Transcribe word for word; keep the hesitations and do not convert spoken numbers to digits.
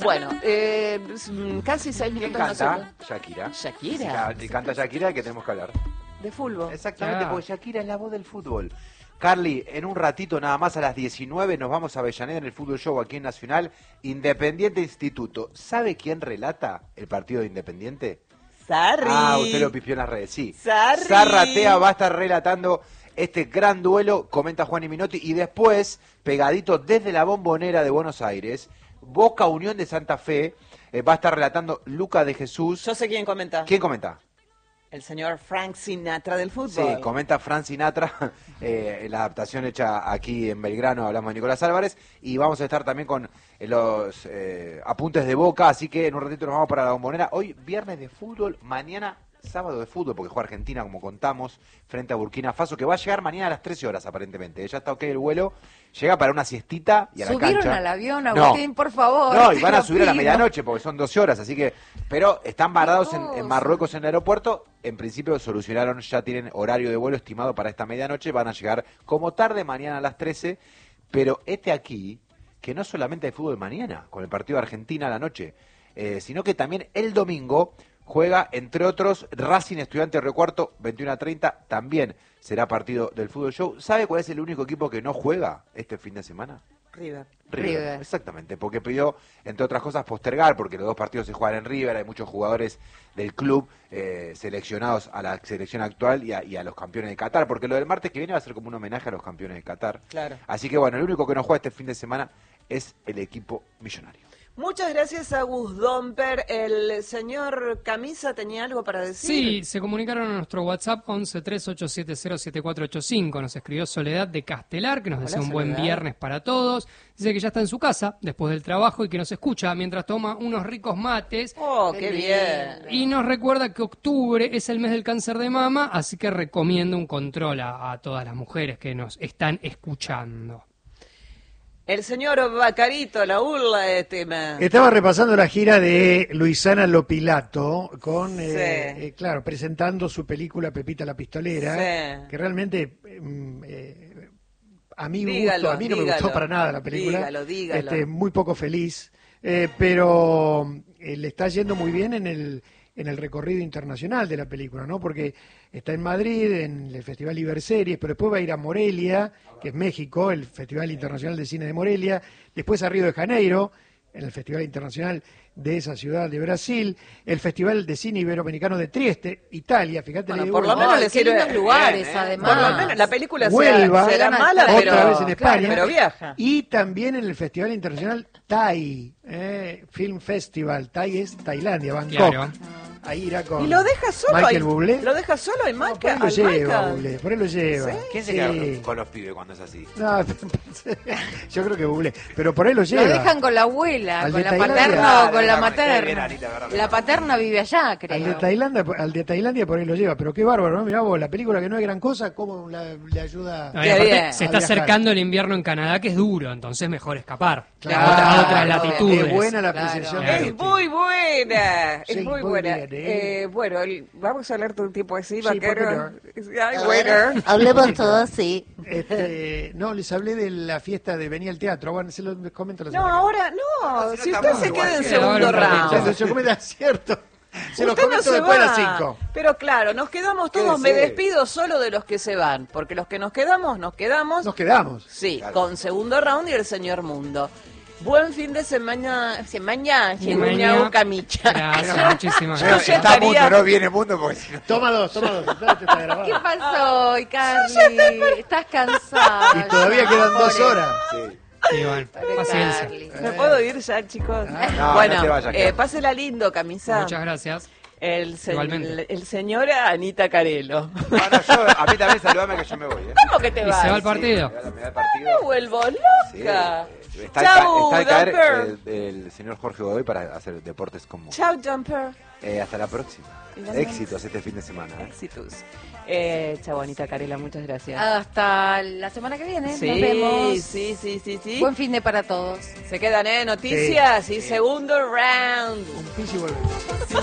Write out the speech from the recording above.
Bueno, eh, casi seis ¿Quién minutos. canta? No sé. Shakira. Shakira. Si canta Shakira, que tenemos que hablar. De fútbol. Exactamente, Ah. porque Shakira es la voz del fútbol. Carly, en un ratito nada más a las diecinueve nos vamos a Avellaneda en el Fútbol Show aquí en Nacional. Independiente Instituto. ¿Sabe quién relata el partido de Independiente? Sarri. Ah, usted lo pipió en las redes, sí. Sarri. Zarratea va a estar relatando este gran duelo, comenta Juan y Minotti, y después, pegadito desde la Bombonera de Buenos Aires, Boca Unión de Santa Fe, eh, va a estar relatando Luca de Jesús. Yo sé quién comenta. ¿Quién comenta? El señor Frank Sinatra del fútbol. Sí, comenta Frank Sinatra, eh, la adaptación hecha aquí en Belgrano, hablamos de Nicolás Álvarez, y vamos a estar también con eh, los eh, apuntes de Boca, así que en un ratito nos vamos para la Bombonera. Hoy viernes de fútbol, mañana sábado de fútbol, porque juega Argentina, como contamos, frente a Burkina Faso, que va a llegar mañana a las trece horas aparentemente. Ya está ok el vuelo, llega para una siestita y a la cancha. ¿Subieron al avión, Agustín, no. por favor? No, y van a Te subir a la pido. medianoche porque son doce horas, así que... Pero están varados en, cosa. en Marruecos en el aeropuerto. En principio solucionaron, ya tienen horario de vuelo estimado para esta medianoche. Van a llegar como tarde mañana a las trece. Pero este aquí, que no solamente hay fútbol mañana, con el partido de Argentina a la noche, eh, sino que también el domingo juega, entre otros, Racing Estudiante Río Cuarto, veintiuno a treinta. También será partido del Fútbol Show. ¿Sabe cuál es el único equipo que no juega este fin de semana? River. River, River. exactamente, porque pidió, entre otras cosas, postergar, porque los dos partidos se juegan en River, hay muchos jugadores del club eh, seleccionados a la selección actual y a, y a los campeones de Qatar, porque lo del martes que viene va a ser como un homenaje a los campeones de Qatar. Claro. Así que bueno, el único que no juega este fin de semana es el equipo millonario. Muchas gracias a Gus Domper. El señor Camisa tenía algo para decir. Sí, se comunicaron a nuestro WhatsApp once tres ocho siete cero siete cuatro ocho cinco. Nos escribió Soledad de Castelar, que nos Hola, desea un buen Soledad. viernes para todos. Dice que ya está en su casa después del trabajo y que nos escucha mientras toma unos ricos mates. Oh, Qué qué lindo. bien. Y nos recuerda que octubre es el mes del cáncer de mama, así que recomiendo un control a, a todas las mujeres que nos están escuchando. El señor Bacarito, la urla de tema. Estaba repasando la gira de Luisana Lopilato, con, eh, Sí. eh, claro, presentando su película Pepita la Pistolera, Sí. que realmente, mm, eh, a mi Dígalo, gusto, a mí no me dígalo. gustó para nada la película, Dígalo, dígalo. Este, muy poco feliz, eh, pero eh, le está yendo muy bien en el en el recorrido internacional de la película, ¿no? Porque está en Madrid, en el Festival Iberseries, pero después va a ir a Morelia, que es México, el Festival Internacional de Cine de Morelia, después a Río de Janeiro, en el Festival Internacional de esa ciudad de Brasil, el Festival de Cine Iberoamericano de Trieste, Italia, fíjate. Bueno, le por digo, lo menos Ay, le qué sirve lindos lugares, bien, ¿eh? además. Por lo menos la película Huelva, será, será Será mala, otra pero, vez en España, pero viaja. y también en el Festival Internacional Thai, eh, Film Festival. Thai es Tailandia, Bangkok. Claro. Ahí irá con Y lo deja solo Michael ahí. Bublé. Lo deja solo en No, por Maca. ahí lo lleva, Bublé, por ahí lo lleva. ¿Sí? ¿Quién se Sí. queda con los pibes cuando es así? No, yo creo que Bublé, pero por ahí lo Lo lleva. dejan con la abuela, Al con de la Tailandia. paterna Claro, o con la claro, está bien, materna. Anita, verdad. La paterna vive allá, creo. Al de, Tailandia, al de Tailandia por ahí lo lleva, pero qué bárbaro, ¿no? Mirá vos, la película que no es gran cosa, ¿cómo la- le ayuda No, y Qué aparte, bien. se a está viajar? acercando el invierno en Canadá, que es duro, entonces mejor escapar. Claro. a, otra- a otras Claro. latitudes. Es buena la Claro. apreciación. Claro. de Es este. muy buena, es Sí, muy muy buena. bien, ¿eh? Eh, bueno, el- vamos a hablar todo el tiempo así, Sí, ¿por qué vaquero. no? Ay, waiter. Hablemos todos, sí. Este, no, les hablé de la fiesta de venía al teatro. Bueno, se lo comento la No, semana que ahora no. si no Si usted estamos se igual, queda en sí, segundo ahora un viene. ratito. round. Se lo comento, cierto. Se lo Usted no comento se después de las va. cinco. Pero claro, nos quedamos todos. Me Quédese. despido solo de los que se van. Porque los que nos quedamos, nos quedamos. Nos quedamos. Sí, Claro. con segundo round y el señor Mundo. Buen fin de semana. Semana. Semana. Semana Camicha. Gracias, muchísimas Yo gracias. ya Está estaría- mundo, no viene mundo porque si no... Toma dos, toma dos. Esto está grabado. ¿Qué pasó hoy, Carly? Estás cansada. Y todavía quedan dos Pobre. horas. Sí. Sí, bueno, Pobre paciencia. Carly. ¿Me puedo ir ya, chicos? No, bueno, no te vayas, eh, quédate. pásela lindo, camisa. Muchas gracias. El, se- Igualmente. el, el señor Anita Carelo. No, no, yo, a mí también saludame que yo me voy, ¿eh? ¿Cómo que te Y vas? se va al partido. Sí, me da el partido. Me vuelvo Sí, loca. eh, está, al Chau, ca- está al Dumper. caer el, el señor Jorge Godoy para hacer deportes como... Chao, Jumper. Eh, hasta la próxima. Igualmente. Éxitos este fin de semana. ¿eh? Éxitos. Eh, chao, Anita Carela, muchas gracias. Hasta la semana que viene. sí, Nos vemos. sí, sí, sí, sí. Buen fin de para todos. Se quedan, ¿eh? Noticias y segundo round. Un pis y volvemos.